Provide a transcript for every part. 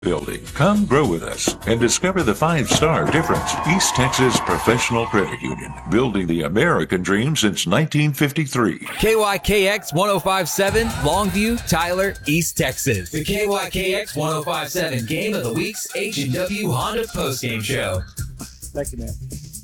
Building. Come grow with us and discover the 5-star difference. East Texas Professional Credit Union, building the American dream since 1953. KYKX 1057, Longview, Tyler, East Texas. The KYKX 1057 Game of the Week's H&W Honda postgame show. Thank you, man.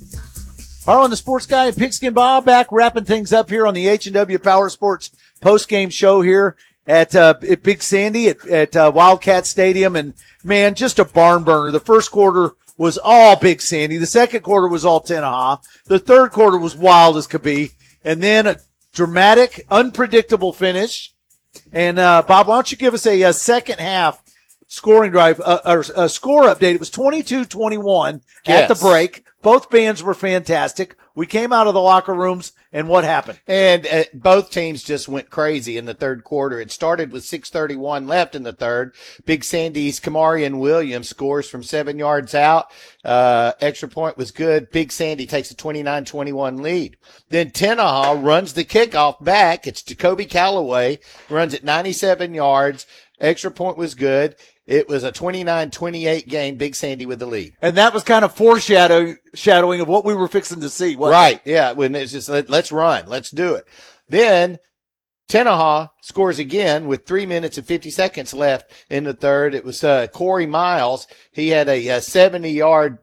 Harlan, the sports guy, and Pigskin Bob back wrapping things up here on the H&W Power Sports postgame show here at Big Sandy at Wildcat Stadium. And, man, just a barn burner. The first quarter was all Big Sandy. The second quarter was all Tenaha. The third quarter was wild as could be. And then a dramatic, unpredictable finish. And, Bob, why don't you give us a second half scoring drive, or a score update. It was 22-21 at the break. Both bands were fantastic. We came out of the locker rooms, and what happened? And both teams just went crazy in the third quarter. It started with 6:31 left in the third. Big Sandy's Kamarian Williams scores from 7 yards out. Extra point was good. Big Sandy takes a 29-21 lead. Then Tenaha runs the kickoff back. It's Jacoby Calloway, runs it 97 yards. Extra point was good. It was a 29-28 game, Big Sandy with the lead. And that was kind of foreshadowing of what we were fixing to see. Right, yeah. When it's just, let's run. Let's do it. Then Tenaha scores again with 3 minutes and 50 seconds left in the third. It was Corey Miles. He had a 70-yard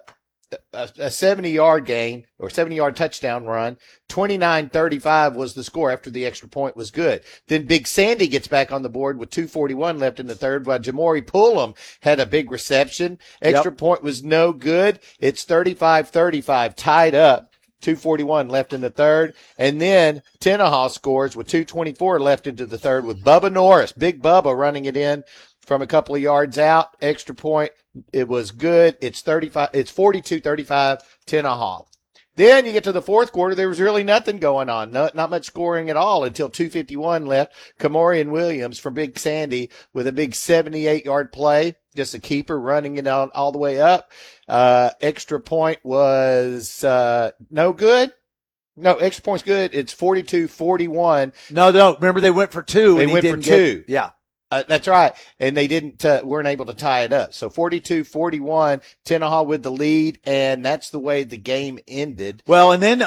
a 70-yard gain or 70-yard touchdown run. 29-35 was the score after the extra point was good. Then Big Sandy gets back on the board with 2:41 left in the third, while Jamori Pullum had a big reception. Extra point was no good. It's 35-35, tied up. 2:41 left in the third. And then Tenaha scores with 2:24 left into the third with Bubba Norris, Big Bubba, running it in from a couple of yards out. Extra point. It was good. It's 42-35 Tenaha. Then you get to the fourth quarter. There was really nothing going on. Not much scoring at all until 2:51 left. Kamarian Williams from Big Sandy with a big 78-yard play. Just a keeper running it on all the way up. Extra point was no good. No, extra point's good. It's 42-41. No. Remember, they went for two. They went for two. Yeah. That's right. And they weren't able to tie it up. So 42-41, Tenaha with the lead, and that's the way the game ended. Well, and then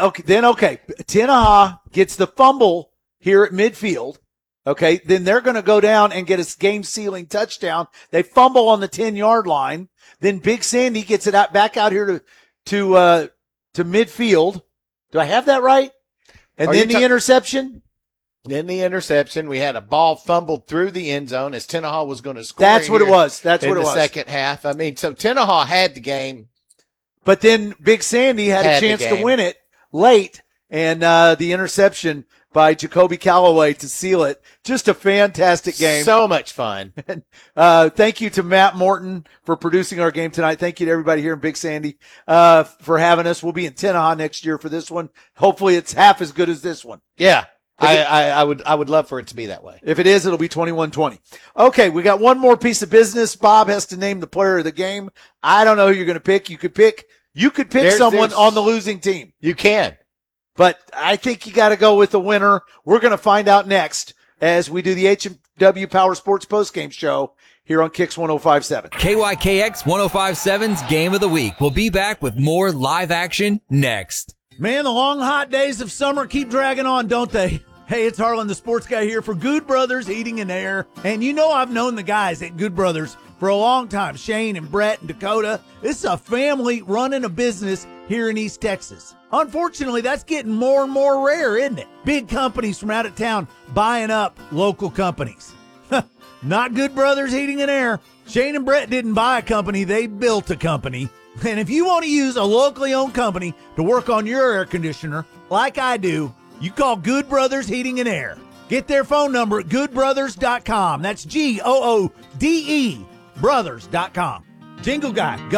Tenaha gets the fumble here at midfield. Okay. Then they're going to go down and get a game-sealing touchdown. They fumble on the 10-yard line. Then Big Sandy gets it back out here to midfield. Do I have that right? And then the interception. Then the interception. We had a ball fumbled through the end zone as Tenaha was going to score. That's what it was. That's what it was. In the second half. I mean, so Tenaha had the game. But then Big Sandy had a chance to win it late, and the interception by Jacoby Calloway to seal it. Just a fantastic game. So much fun. Thank you to Matt Morton for producing our game tonight. Thank you to everybody here in Big Sandy for having us. We'll be in Tenaha next year for this one. Hopefully it's half as good as this one. Yeah. I would love for it to be that way. If it is, it'll be 21-20. Okay, we got one more piece of business. Bob has to name the player of the game. I don't know who you're going to pick. You could pick someone on the losing team. You can. But I think you got to go with the winner. We're going to find out next as we do the H&W Power Sports postgame show here on Kicks 105.7. KYKX 105.7's Game of the Week. We'll be back with more live action next. Man, the long, hot days of summer keep dragging on, don't they? Hey, it's Harlan, the sports guy here for Good Brothers Heating and Air. And you know I've known the guys at Good Brothers for a long time, Shane and Brett and Dakota. This is a family running a business here in East Texas. Unfortunately, that's getting more and more rare, isn't it? Big companies from out of town buying up local companies. Not Good Brothers Heating and Air. Shane and Brett didn't buy a company, they built a company. And if you want to use a locally owned company to work on your air conditioner, like I do, you call Good Brothers Heating and Air. Get their phone number at goodbrothers.com. That's GOODE brothers.com. Jingle guy.